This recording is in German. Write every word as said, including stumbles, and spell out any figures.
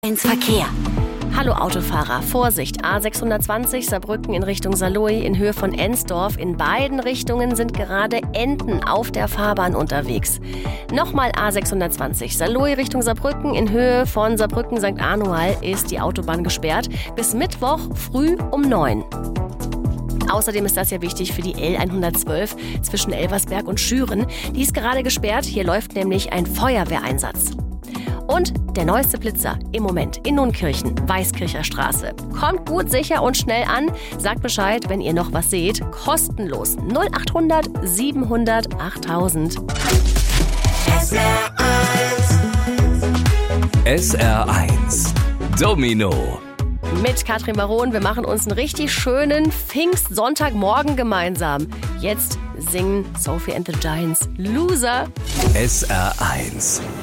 Ins Verkehr. Hallo Autofahrer, Vorsicht, A sechshundertzwanzig Saarbrücken in Richtung Saarlouis in Höhe von Ensdorf. In beiden Richtungen sind gerade Enten auf der Fahrbahn unterwegs. Nochmal A sechshundertzwanzig Saarlouis Richtung Saarbrücken in Höhe von Saarbrücken Sankt Anual ist die Autobahn gesperrt bis Mittwoch früh um neun. Außerdem ist das ja wichtig für die L hundertzwölf zwischen Elversberg und Schüren. Die ist gerade gesperrt, hier läuft nämlich ein Feuerwehreinsatz. Und der neueste Blitzer im Moment in Nunkirchen, Weißkircher Straße. Kommt gut, sicher und schnell an. Sagt Bescheid, wenn ihr noch was seht. Kostenlos. null achthundert siebenhundert achttausend. S R eins. S R eins. Domino. Mit Katrin Baron, wir machen uns einen richtig schönen Pfingstsonntagmorgen gemeinsam. Jetzt singen Sophie and the Giants Loser. S R eins.